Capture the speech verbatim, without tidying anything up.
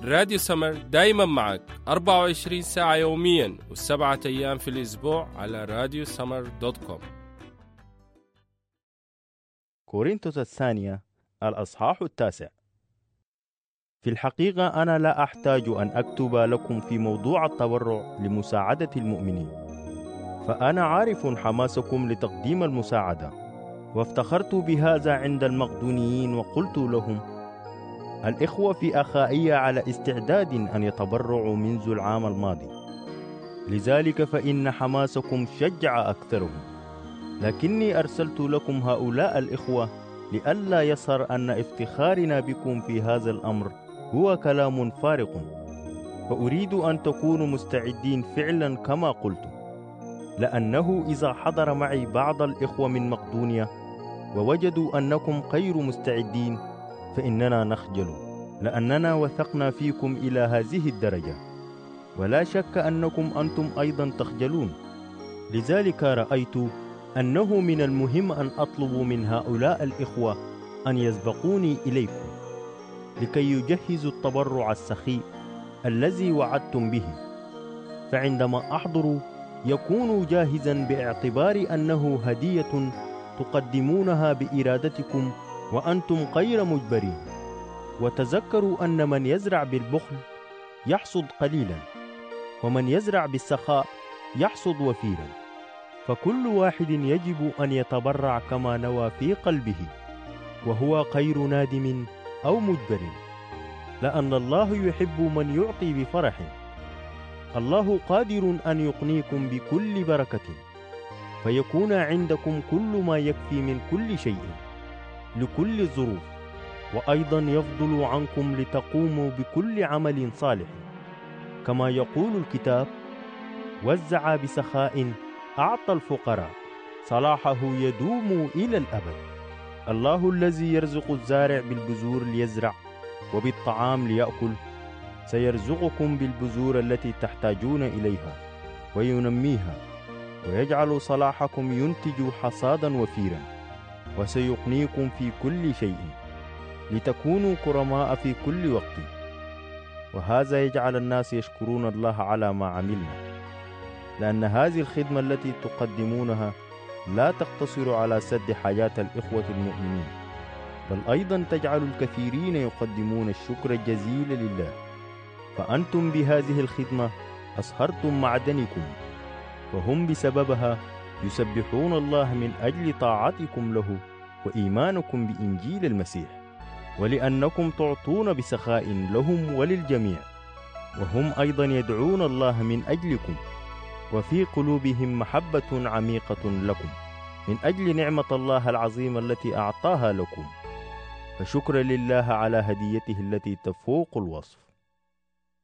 راديو سمر دايما معك أربعة وعشرين ساعة يوميا والسبعة أيام في الأسبوع على راديو سمر دوت كوم. كورنثوس الثانية الأصحاح التاسع. في الحقيقة أنا لا أحتاج أن أكتب لكم في موضوع التبرع لمساعدة المؤمنين، فأنا عارف حماسكم لتقديم المساعدة، وافتخرت بهذا عند المقدونيين وقلت لهم: الإخوة في أخائية على استعداد أن يتبرعوا منذ العام الماضي، لذلك فإن حماسكم شجع أكثرهم. لكني أرسلت لكم هؤلاء الإخوة لئلا يظهر أن افتخارنا بكم في هذا الأمر هو كلام فارغ، فأريد أن تكونوا مستعدين فعلا كما قلت، لأنه إذا حضر معي بعض الإخوة من مقدونيا ووجدوا أنكم غير مستعدين فإننا نخجل، لأننا وثقنا فيكم إلى هذه الدرجة، ولا شك أنكم أنتم أيضا تخجلون. لذلك رأيت أنه من المهم أن أطلب من هؤلاء الإخوة أن يسبقوني إليكم لكي يجهزوا التبرع السخي الذي وعدتم به، فعندما أحضر يكون جاهزا باعتبار أنه هدية تقدمونها بإرادتكم وأنتم غير مجبرين. وتذكروا أن من يزرع بالبخل يحصد قليلا، ومن يزرع بالسخاء يحصد وفيرا، فكل واحد يجب أن يتبرع كما نوى في قلبه، وهو غير نادم أو مجبر، لأن الله يحب من يعطي بفرح. الله قادر أن يقنيكم بكل بركة، فيكون عندكم كل ما يكفي من كل شيء لكل الظروف، وأيضا يفضل عنكم لتقوموا بكل عمل صالح، كما يقول الكتاب: وزع بسخاء أعطى الفقراء، صلاحه يدوم إلى الأبد. الله الذي يرزق الزارع بالبذور ليزرع وبالطعام ليأكل سيرزقكم بالبذور التي تحتاجون إليها وينميها، ويجعل صلاحكم ينتج حصادا وفيرا، وسيقنيكم في كل شيء لتكونوا كرماء في كل وقت. وهذا يجعل الناس يشكرون الله على ما عملنا، لأن هذه الخدمة التي تقدمونها لا تقتصر على سد حاجات الإخوة المؤمنين، بل أيضا تجعل الكثيرين يقدمون الشكر الجزيل لله، فأنتم بهذه الخدمة أصهرتم معدنكم، فهم بسببها يسبحون الله من أجل طاعتكم له وإيمانكم بإنجيل المسيح، ولأنكم تعطون بسخاء لهم وللجميع، وهم أيضا يدعون الله من أجلكم، وفي قلوبهم محبة عميقة لكم من أجل نعمة الله العظيمة التي أعطاها لكم، فشكر لله على هديته التي تفوق الوصف.